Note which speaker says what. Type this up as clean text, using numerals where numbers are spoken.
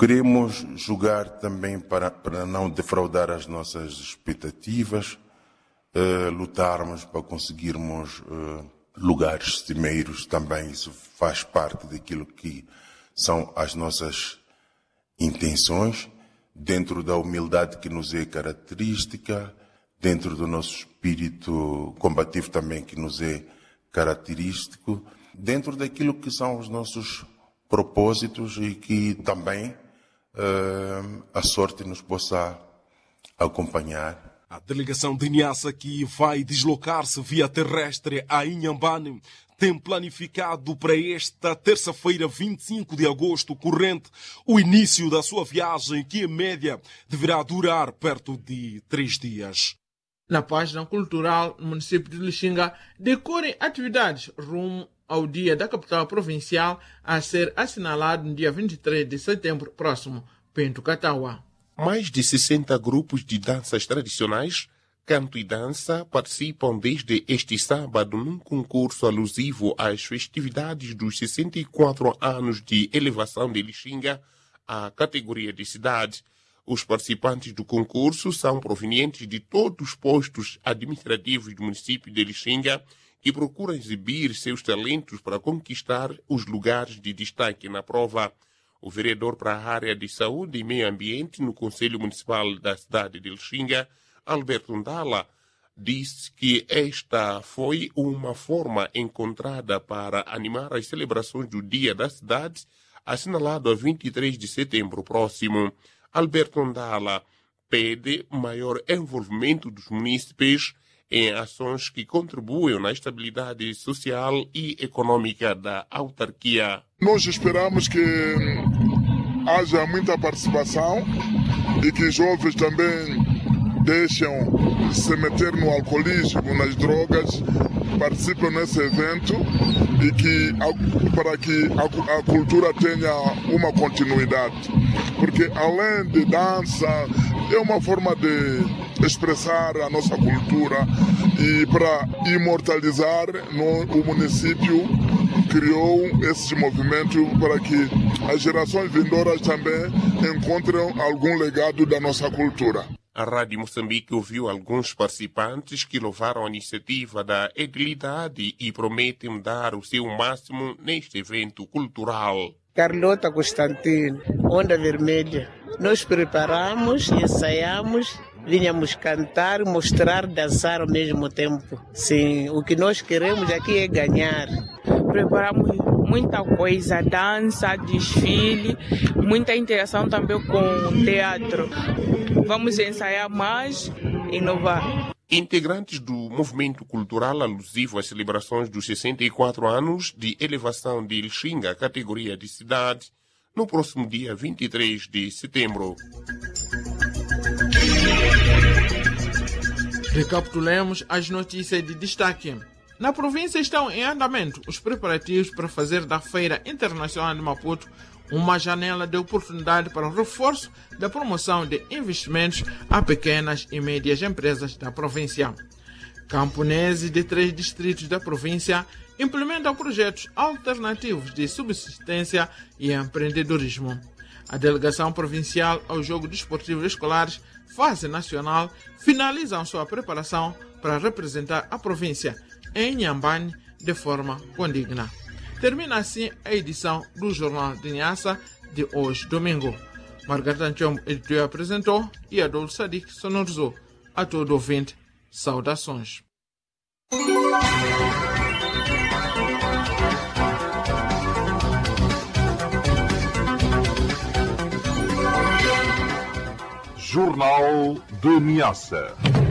Speaker 1: Queremos jogar também para não defraudar as nossas expectativas, lutarmos para conseguirmos lugares cimeiros também. Isso faz parte daquilo que são as nossas intenções, dentro da humildade que nos é característica, dentro do nosso espírito combativo também que nos é característico, dentro daquilo que são os nossos propósitos e que também a sorte nos possa acompanhar.
Speaker 2: A delegação de Niassa, que vai deslocar-se via terrestre a Inhambane, tem planificado para esta terça-feira, 25 de agosto corrente, o início da sua viagem, que em média deverá durar perto de 3 dias.
Speaker 3: Na página cultural do município de Lixinga, decorrem atividades rumo ao Dia da Capital Provincial a ser assinalado no dia 23 de setembro próximo, Pento Cataua.
Speaker 4: Mais de 60 grupos de danças tradicionais, canto e dança participam desde este sábado num concurso alusivo às festividades dos 64 anos de elevação de Lixinga à categoria de cidade. Os participantes do concurso são provenientes de todos os postos administrativos do município de Lixinga que procuram exibir seus talentos para conquistar os lugares de destaque na prova. O vereador para a área de saúde e meio ambiente no Conselho Municipal da cidade de Lixinga, Alberto Ndala, disse que esta foi uma forma encontrada para animar as celebrações do Dia da Cidade, assinalado a 23 de setembro próximo. Alberto Ndala pede maior envolvimento dos munícipes em ações que contribuem na estabilidade social e econômica da autarquia.
Speaker 5: Nós esperamos que haja muita participação e que os jovens também deixem se meter no alcoolismo, nas drogas, participem nesse evento e que, para que a cultura tenha uma continuidade. Porque além de dança, é uma forma de expressar a nossa cultura e para imortalizar o município criou esse movimento para que as gerações vindouras também encontrem algum legado da nossa cultura.
Speaker 4: A Rádio Moçambique ouviu alguns participantes que louvaram a iniciativa da edilidade e prometem dar o seu máximo neste evento cultural.
Speaker 6: Carlota Constantino, Onda Vermelha. Nós preparamos, ensaiamos, vinhamos cantar, mostrar, dançar ao mesmo tempo. Sim, o que nós queremos aqui é ganhar.
Speaker 7: Preparamos muita coisa, dança, desfile, muita interação também com o teatro. Vamos ensaiar mais, inovar.
Speaker 4: Integrantes do movimento cultural alusivo às celebrações dos 64 anos de elevação de Lixinga, categoria de cidade, no próximo dia 23 de setembro.
Speaker 3: Recapitulemos as notícias de destaque. Na província estão em andamento os preparativos para fazer da Feira Internacional de Maputo uma janela de oportunidade para o reforço da promoção de investimentos a pequenas e médias empresas da província. Camponeses de 3 distritos da província implementam projetos alternativos de subsistência e empreendedorismo. A Delegação Provincial aos Jogos Desportivos Escolares, fase nacional, finalizam sua preparação para representar a província em Inhambane de forma condigna. Termina assim a edição do Jornal de Niassa de hoje, domingo. Margarida Anchombo editou e apresentou e Adolfo Sadiq sonorizou. A todo ouvinte, saudações.
Speaker 8: Jornal de Niassa.